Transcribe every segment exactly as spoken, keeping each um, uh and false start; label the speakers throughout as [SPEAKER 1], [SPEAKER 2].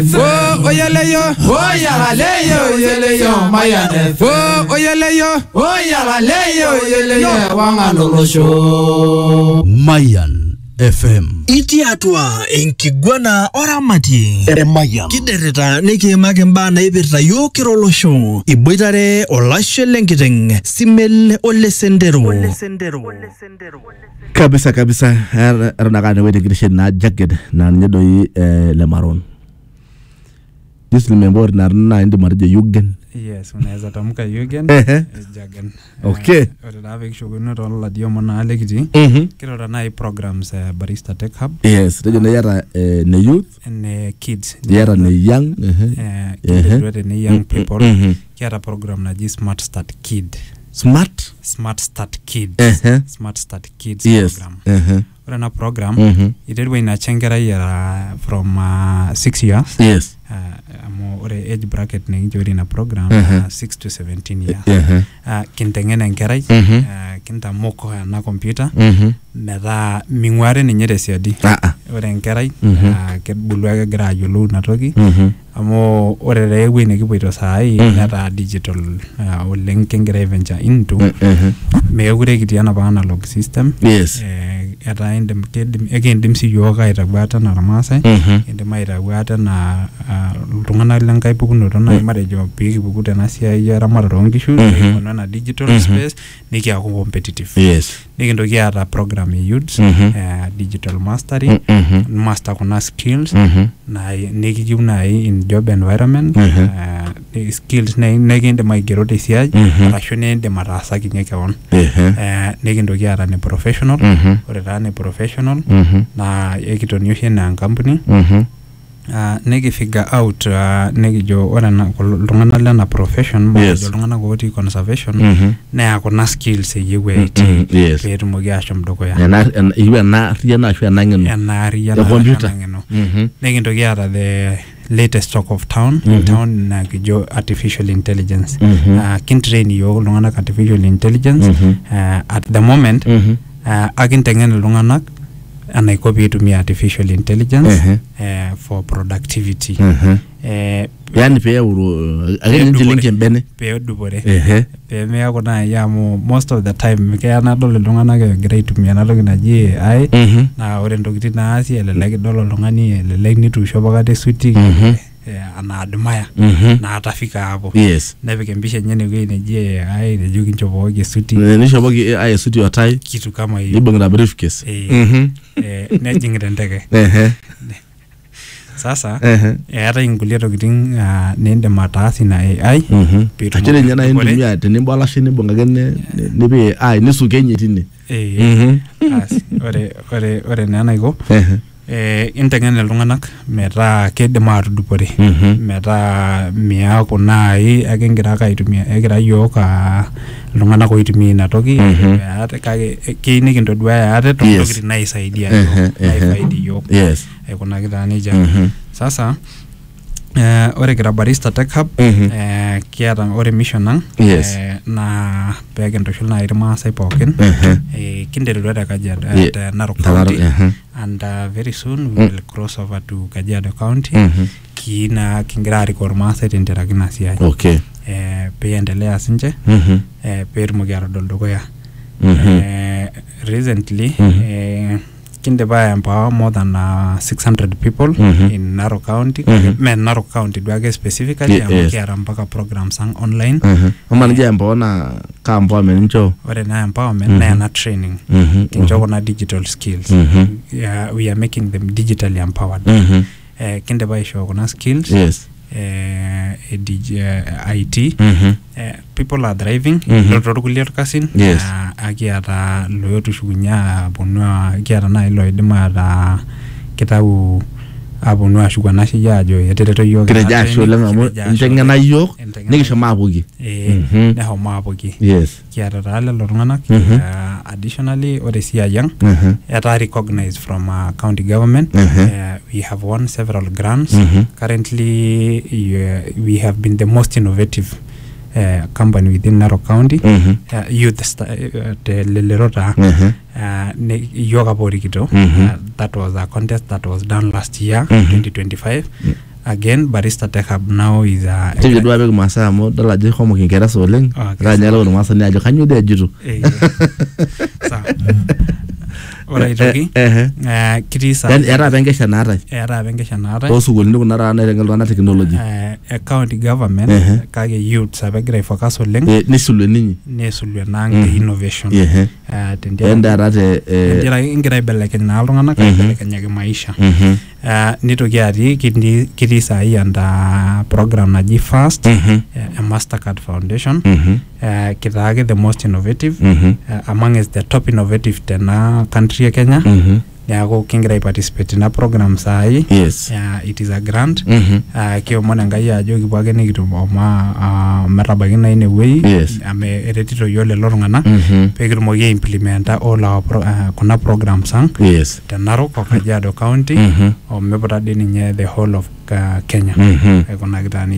[SPEAKER 1] Oh, oyeleyo.
[SPEAKER 2] Oh, yagaleyo, oyeleyo, Mayan F M.
[SPEAKER 1] Oh, oyeleyo.
[SPEAKER 2] Oh, yagaleyo, oyeleyo, Wanganolosho.
[SPEAKER 3] Mayan F M.
[SPEAKER 4] Iti atua enkiguana oramati
[SPEAKER 3] Mayan.
[SPEAKER 4] kidereta nikiimaki mbaa naipirta yiok kirolosho iboitare olashe lenkiteng Simel Ole Sendero.
[SPEAKER 3] Kabisa kabisa ranakane wede kirishen na jagged na nyedoi le maron. This remember na na indi marje Yugen.
[SPEAKER 5] Yes, unaweza tamka Yugen Jagan.
[SPEAKER 3] Okay.
[SPEAKER 5] Ore da vek shoguno ro la dio mona alegiti.
[SPEAKER 3] Mhm.
[SPEAKER 5] Kiro na programs uh, Barista Tech Hub.
[SPEAKER 3] Yes, rejo na yara ne youth
[SPEAKER 5] and uh, kids.
[SPEAKER 3] Yara ne young.
[SPEAKER 5] Eh. Uh, ne young people. Kiara program na G Smart Start Kid.
[SPEAKER 3] Smart
[SPEAKER 5] Smart Start Kids.
[SPEAKER 3] Uh-huh.
[SPEAKER 5] Smart Start Kids
[SPEAKER 3] yes.
[SPEAKER 5] program.
[SPEAKER 3] Uh-huh.
[SPEAKER 5] Ore na program
[SPEAKER 3] mm-hmm.
[SPEAKER 5] idedwe ina chengera yara from uh, six years.
[SPEAKER 3] Yes.
[SPEAKER 5] Uh, amo ore age bracket ne njori na program
[SPEAKER 3] uh-huh.
[SPEAKER 5] uh, six to seventeen years.
[SPEAKER 3] Uh-huh.
[SPEAKER 5] Uh, kintengene nkerai
[SPEAKER 3] mm-hmm.
[SPEAKER 5] uh, kinta moko na computer
[SPEAKER 3] mm-hmm.
[SPEAKER 5] meta mingware ninye tesiadi.
[SPEAKER 3] Ah.
[SPEAKER 5] Ore nkerai
[SPEAKER 3] mm-hmm.
[SPEAKER 5] uh, kebulu ake gira ayiolou natoki
[SPEAKER 3] mm-hmm.
[SPEAKER 5] amo ore re ewe nekipoito sai mm-hmm. neta digital uh, oleng kingira venture into
[SPEAKER 3] mm-hmm.
[SPEAKER 5] meekure kitii enapa analog system.
[SPEAKER 3] Yes.
[SPEAKER 5] Eh, eta indim kidim ekindim si yiok aitagwata na Ramaasai
[SPEAKER 3] mm-hmm.
[SPEAKER 5] indim aitagwata na iltung'anak lenkai pukunoto nai matejo pikipuku tena siai eramatare oonkishu mm-hmm. na digital mm-hmm. space nikiaku competitive.
[SPEAKER 3] Yes.
[SPEAKER 5] Nikintoki aata program e youths
[SPEAKER 3] mm-hmm.
[SPEAKER 5] uh, digital mastery
[SPEAKER 3] mm-hmm.
[SPEAKER 5] master kuna skills
[SPEAKER 3] mm-hmm.
[SPEAKER 5] na nikijiu nai in job environment
[SPEAKER 3] mm-hmm.
[SPEAKER 5] uh, skills na nikindim aigero tesiai
[SPEAKER 3] mm-hmm.
[SPEAKER 5] arashu nindim ataasakinye keon.
[SPEAKER 3] uh-huh.
[SPEAKER 5] uh, nikintoki aata ne professional
[SPEAKER 3] mm-hmm.
[SPEAKER 5] ore taa ne professional
[SPEAKER 3] mm-hmm.
[SPEAKER 5] na ekitoni oshi enaa enkampuni
[SPEAKER 3] mm-hmm.
[SPEAKER 5] Uh, nikifigure out uh, nikijo ore iltung'anak lena profession
[SPEAKER 3] yes.
[SPEAKER 5] iltung'anak otii conservation
[SPEAKER 3] mm-hmm.
[SPEAKER 5] neya kuna skills eyieu eiti
[SPEAKER 3] mm-hmm. yes.
[SPEAKER 5] peetumoki ashom dukuya
[SPEAKER 3] eyieu ena arriyano ashu ena ng'eno
[SPEAKER 5] ena arriyano
[SPEAKER 3] ashu ena
[SPEAKER 5] ng'eno
[SPEAKER 3] mm-hmm.
[SPEAKER 5] nikintoki aata the latest talk of town mm-hmm. in town na kijo artificial intelligence
[SPEAKER 3] mm-hmm.
[SPEAKER 5] uh, kintrain yiok iltung'anak artificial intelligence
[SPEAKER 3] mm-hmm.
[SPEAKER 5] uh, at the moment mm-hmm. uh, akinteng'en iltung'anak anaiko piitumia artificial intelligence uh-huh. uh, for productivity
[SPEAKER 3] uh-huh.
[SPEAKER 5] uh,
[SPEAKER 3] yani peeuro akeni njilingi embene
[SPEAKER 5] peedupore
[SPEAKER 3] uh-huh.
[SPEAKER 5] pemeaku nai amu most of the time keya nadol iltung'anak egira aitumia enatoki naji A I uh-huh. na ore ntokitin naasi elelek idol oltung'ani elelek nituisho pakata esuti uh-huh. eh, anaadmaya
[SPEAKER 3] uh-huh.
[SPEAKER 5] na atafika hapo
[SPEAKER 3] yes.
[SPEAKER 5] nepik empisha enye newuei neji A I nejo kinchopokoki esuti
[SPEAKER 3] nishopoki A I esuti otai
[SPEAKER 5] kitu kama hiyo
[SPEAKER 3] nibung'ita briefcase
[SPEAKER 5] eh,
[SPEAKER 3] mhm
[SPEAKER 5] eh, nejing'ita enteke
[SPEAKER 3] ehe
[SPEAKER 5] sasa eeta inkulie tokitin uh, niindim ataasi na A I
[SPEAKER 3] mhm achele nyana intumia tenimbo alashe nibung'ake nipi A I nisukenye tine
[SPEAKER 5] eh
[SPEAKER 3] mhm
[SPEAKER 5] ore ore ore nena naiko
[SPEAKER 3] ehe
[SPEAKER 5] eh inteng'en iltung'anak metaa kidim atudupore metaa miaku nai akingira ake aitumia egira yiok iltung'anak oitumia ina toki ate kake keyieu nikintoduaya ate toontokitin naisaidia yiok naifaidi yiok aikunaki taa nejia sasa Uh, ore kira Barista Tech Hub
[SPEAKER 3] mm-hmm.
[SPEAKER 5] uh, kiata ore mission ang
[SPEAKER 3] yes.
[SPEAKER 5] uh, na pekintoshul na irmaasai pookin
[SPEAKER 3] uh-huh.
[SPEAKER 5] uh, kinterutua te Kajiado uh,
[SPEAKER 3] yeah.
[SPEAKER 5] te Narok County
[SPEAKER 3] uh-huh.
[SPEAKER 5] and uh, very soon we will mm. cross over to Kajiado County mm-hmm. kina kingira ariko irmaasai tenteraki ina siai
[SPEAKER 3] okay.
[SPEAKER 5] uh, peendelea sinche
[SPEAKER 3] mm-hmm.
[SPEAKER 5] uh, peetumoki atodol dukuya
[SPEAKER 3] mm-hmm.
[SPEAKER 5] uh, recently
[SPEAKER 3] mm-hmm.
[SPEAKER 5] uh, kindipa empower more than uh, six hundred people
[SPEAKER 3] mm-hmm.
[SPEAKER 5] in Narok County
[SPEAKER 3] mm-hmm.
[SPEAKER 5] men Narok County duake specifically
[SPEAKER 3] yeah, yes.
[SPEAKER 5] kiara mpaka programs ang online
[SPEAKER 3] uh-huh. Oma nija empower ka empowerment ncho
[SPEAKER 5] ore na empowerment
[SPEAKER 3] mm-hmm.
[SPEAKER 5] na training
[SPEAKER 3] mm-hmm.
[SPEAKER 5] kincho kuna digital skills
[SPEAKER 3] mm-hmm.
[SPEAKER 5] yeah, we are making them digitally empowered
[SPEAKER 3] mm-hmm.
[SPEAKER 5] eh, kindipa isho kuna skills
[SPEAKER 3] yes.
[SPEAKER 5] eh, D J, uh, I T
[SPEAKER 3] mm-hmm.
[SPEAKER 5] eh, people are thriving
[SPEAKER 3] mm-hmm.
[SPEAKER 5] lotor kulie kasin
[SPEAKER 3] yes.
[SPEAKER 5] uh, akiata loyotushukunya ponua kiata na ilo idima ata kitau aponu ashuku anashe ajo etereto yiok
[SPEAKER 3] kireja ashu lenga amu nteng'ena yiok nikishomo apuoki
[SPEAKER 5] eh nehomo apuoki
[SPEAKER 3] yes.
[SPEAKER 5] kiata taa lelo tung'anak
[SPEAKER 3] mm-hmm.
[SPEAKER 5] uh, additionally ore siai ang
[SPEAKER 3] mm-hmm.
[SPEAKER 5] eta recognized from uh, county government
[SPEAKER 3] mm-hmm.
[SPEAKER 5] uh, we have won several grants
[SPEAKER 3] mm-hmm.
[SPEAKER 5] currently uh, we have been the most innovative uh, company within Narok County
[SPEAKER 3] mm-hmm.
[SPEAKER 5] uh, youth st- uh, te Lelerota
[SPEAKER 3] mm-hmm.
[SPEAKER 5] uh, ne yoga porikito
[SPEAKER 3] mm-hmm.
[SPEAKER 5] uh, that was a contest that was done last year
[SPEAKER 3] mm-hmm.
[SPEAKER 5] twenty twenty-five mm-hmm. again Barista Tech Hub now is a
[SPEAKER 3] Tege dua bego masa mo dala je homo kingereza oleng ra nyalo no masa ni ajo kanyu de ajuto
[SPEAKER 5] sa ora itoki eh kirisa
[SPEAKER 3] then era bengesha nara
[SPEAKER 5] era bengesha nara
[SPEAKER 3] to sugol ni kuna ra na rengal na technology
[SPEAKER 5] eh county government kage youth sabegra focus oleng
[SPEAKER 3] ni sulwe ninyi
[SPEAKER 5] ni sulwe nang innovation
[SPEAKER 3] eh
[SPEAKER 5] tendera
[SPEAKER 3] ndara te
[SPEAKER 5] tendera ingira belekenya na lungana ka belekenya maisha eh nitoki ati kindi kirisa hii anda program na G Fast a Mastercard Foundation eh kitage the most innovative among is the top innovative tena country ya Kenya yako kingira participate na program sai
[SPEAKER 3] yes
[SPEAKER 5] uh, it is a grant uh, kio mwana ngai ajo kibwage ni kitu ma uh, marabagi na in a way ame retito yole lorungana pekiro mo ye implementa all our pro, uh, kuna program sang
[SPEAKER 3] yes
[SPEAKER 5] tenaro ko Kajiado County o mebra dini nye the whole of uh, Kenya e kuna kitani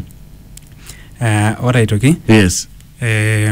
[SPEAKER 5] uh, ora itoki
[SPEAKER 3] yes
[SPEAKER 5] eh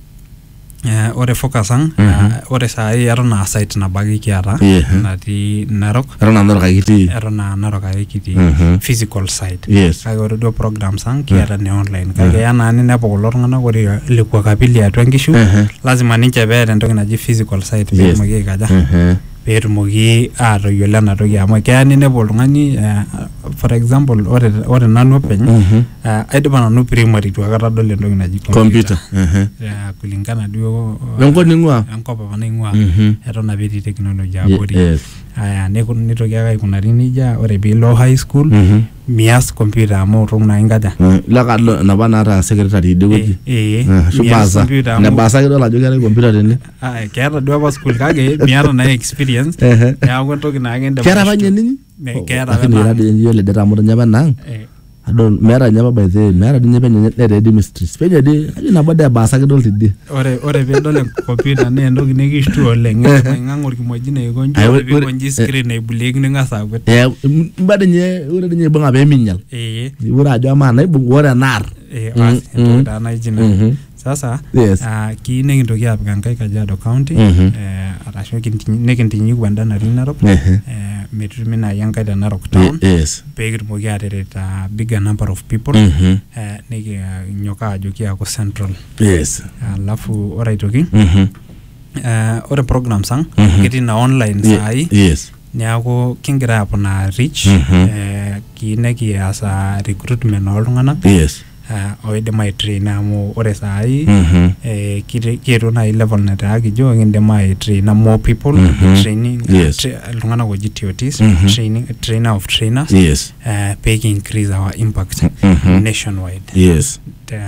[SPEAKER 5] Uh, ore focusang mm -hmm. uh, ore sai arona site na bagi kiara
[SPEAKER 3] yeah.
[SPEAKER 5] nati Narok
[SPEAKER 3] arona Narok akiti
[SPEAKER 5] arona Narok akiti
[SPEAKER 3] mm -hmm.
[SPEAKER 5] physical site
[SPEAKER 3] yes
[SPEAKER 5] kage ore do program sang kiara mm -hmm. ne online kage mm -hmm. yana ni nepo lorngana ore le kwa kapili atwa ngishu mm -hmm. lazima ninche bere ntoki naji physical site yes. Pe mogi kaja mm -hmm. Pero mogi aro yola na toki ama kaya ni nepo lungani uh, for example ore ore nanu open mm -hmm. uh, aidibana no primary tu akata dole ntoki naji
[SPEAKER 3] computer mhm uh -huh.
[SPEAKER 5] ya kulingana dio
[SPEAKER 3] lengo ningwa
[SPEAKER 5] ankopa vaningwa
[SPEAKER 3] mm -hmm.
[SPEAKER 5] eto na beti technology abori
[SPEAKER 3] yes
[SPEAKER 5] aya neko nitoki aka kunari nija ore below high school
[SPEAKER 3] mm -hmm.
[SPEAKER 5] mias computer amo rungna ingaja
[SPEAKER 3] mm. laka na bana ra secretary degoji
[SPEAKER 5] eh
[SPEAKER 3] uh, shubasa na basa kido la jogera computer tene
[SPEAKER 5] ah kera do ba school kage miara na experience ya ntoki na agenda
[SPEAKER 3] kera banye ninyi
[SPEAKER 5] kera
[SPEAKER 3] bana ra de yole data mo nyaba nang adon mera nyaba by the mera dinye penye ne de mystery penye de ajina bada basa kido tidi
[SPEAKER 5] ore ore be dole computer ne ndoki ne gishtu oleng ngangor kimojine igonjo be konji screen e buleg ne ngasa kwet
[SPEAKER 3] eh mbade nye ore dinye banga be minyal
[SPEAKER 5] eh
[SPEAKER 3] ura ajo ama na ibu ore nar
[SPEAKER 5] eh as to da na jina sasa
[SPEAKER 3] yes.
[SPEAKER 5] uh, ki ne ndoki apika ngai Kajiado County mm -hmm. eh arasho kintinyi ne kintinyi kwenda na Narok
[SPEAKER 3] mm -hmm.
[SPEAKER 5] eh metrumina yangai da Narok town
[SPEAKER 3] yes
[SPEAKER 5] pegir mogi atereta bigger number of people
[SPEAKER 3] mm -hmm.
[SPEAKER 5] eh ne nyoka ajoki ako central
[SPEAKER 3] yes
[SPEAKER 5] alafu ora itoki
[SPEAKER 3] mhm mm
[SPEAKER 5] eh ora program sang
[SPEAKER 3] mm -hmm.
[SPEAKER 5] kiti na online sai
[SPEAKER 3] yes
[SPEAKER 5] nyako kingira apona reach
[SPEAKER 3] mm -hmm.
[SPEAKER 5] eh kine ki asa recruitment olungana
[SPEAKER 3] yes
[SPEAKER 5] uh, oide mai train amu ore sai
[SPEAKER 3] mm -hmm.
[SPEAKER 5] eh kire kiro na level na tagi jo ngende mai train more people
[SPEAKER 3] mm -hmm.
[SPEAKER 5] training
[SPEAKER 3] yes.
[SPEAKER 5] tra lungana go G T O Ts
[SPEAKER 3] mm -hmm.
[SPEAKER 5] training trainer of trainers
[SPEAKER 3] yes
[SPEAKER 5] uh, pay increase our impact mm -hmm. nationwide
[SPEAKER 3] yes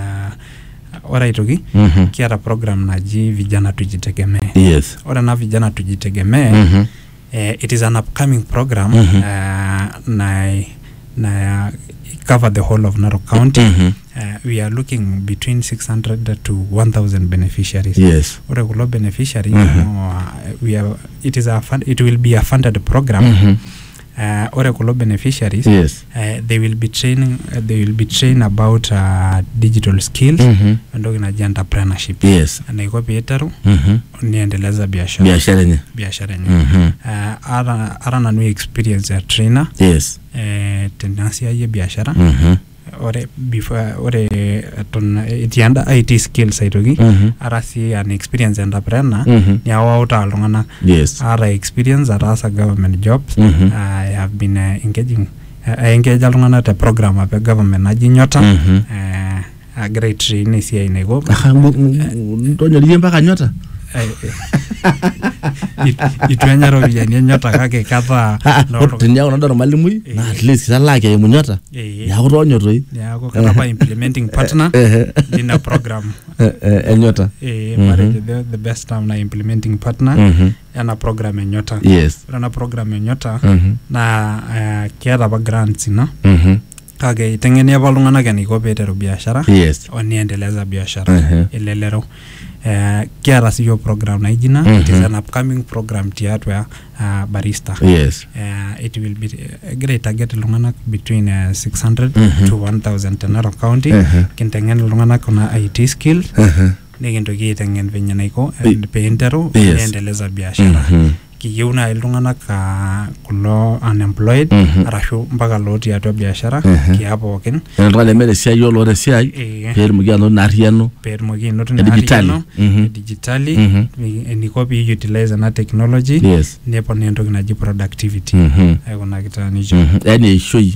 [SPEAKER 5] uh, ora itoki
[SPEAKER 3] mm -hmm.
[SPEAKER 5] kiara program na ji vijana tujitegemee
[SPEAKER 3] yes
[SPEAKER 5] ora na vijana tujitegemee mm -hmm. uh, it is an upcoming program mm -hmm. uh, na na cover the whole of Narok County
[SPEAKER 3] mm -hmm.
[SPEAKER 5] uh, we are looking between six hundred to one thousand beneficiaries
[SPEAKER 3] yes
[SPEAKER 5] ore kulo beneficiary
[SPEAKER 3] mm -hmm.
[SPEAKER 5] uh, we are it is a fund, it will be a funded program
[SPEAKER 3] mm -hmm.
[SPEAKER 5] uh, ore kulo beneficiaries
[SPEAKER 3] yes
[SPEAKER 5] uh, they will be training uh, they will be trained about uh, digital skills
[SPEAKER 3] mm -hmm.
[SPEAKER 5] ndo ina entrepreneurship
[SPEAKER 3] yes
[SPEAKER 5] na iko bietaru
[SPEAKER 3] mm -hmm.
[SPEAKER 5] niendeleza biashara
[SPEAKER 3] biashara nye
[SPEAKER 5] biashara nye
[SPEAKER 3] mm -hmm.
[SPEAKER 5] uh, ara ara na new experience ya trainer
[SPEAKER 3] yes
[SPEAKER 5] eh tendency ya biashara
[SPEAKER 3] mm -hmm.
[SPEAKER 5] ore before ore ton itianda I T skills aitoki
[SPEAKER 3] mm -hmm.
[SPEAKER 5] ara si an experience entrepreneur
[SPEAKER 3] mm -hmm.
[SPEAKER 5] ni awauta alungana
[SPEAKER 3] yes
[SPEAKER 5] ara experience ara sa government jobs
[SPEAKER 3] mm -hmm.
[SPEAKER 5] I have been uh, engaging uh, engage alungana te program of government naji nyota
[SPEAKER 3] mm -hmm.
[SPEAKER 5] uh, a great train si ainego
[SPEAKER 3] ntonyo liye mpaka nyota
[SPEAKER 5] itwenya robia ni nyota kake kata
[SPEAKER 3] no tinya ona ndo malimui na at least salake munyota ya kutonyo toi
[SPEAKER 5] ya ko kana pa implementing partner in a program
[SPEAKER 3] eh nyota
[SPEAKER 5] eh marriage the, the best time na implementing partner yana program ya nyota
[SPEAKER 3] yes
[SPEAKER 5] na program ya nyota na kiara ba grants na
[SPEAKER 3] mhm
[SPEAKER 5] kage tengene balungana gani ko betero biashara
[SPEAKER 3] yes
[SPEAKER 5] oniendeleza biashara ilelero Uh, kiara siyo program na ijina mm -hmm. It is an upcoming program tiatwa uh, Barista
[SPEAKER 3] yes
[SPEAKER 5] uh, it will be uh, great target lungana between uh, six hundred mm -hmm. to one thousand Narok County mm -hmm. kintengen lungana kuna I T skills mm -hmm. niginto ki tengen venye naiko and paintero yes. Endeleza biashara mm -hmm. kiyieu nai iltung'anak uh, kulo unemployed
[SPEAKER 3] Mhm.
[SPEAKER 5] arashu mpaka lotii atua biashara
[SPEAKER 3] Mhm.
[SPEAKER 5] kia pookin
[SPEAKER 3] Oltung'ani lemeeta esiai oloota esiai
[SPEAKER 5] eh,
[SPEAKER 3] peetumoki anoto ina arriyiano
[SPEAKER 5] peetumoki anoto
[SPEAKER 3] e
[SPEAKER 5] ina
[SPEAKER 3] digitali.
[SPEAKER 5] arriyiano
[SPEAKER 3] Mhm.
[SPEAKER 5] e digitali
[SPEAKER 3] Mhm.
[SPEAKER 5] eniko pee utilize ena technology
[SPEAKER 3] Yes.
[SPEAKER 5] neponaa entoki naji productivity
[SPEAKER 3] Mhm.
[SPEAKER 5] aikunaki taa nejia.
[SPEAKER 3] Mhm. Yaani eishoi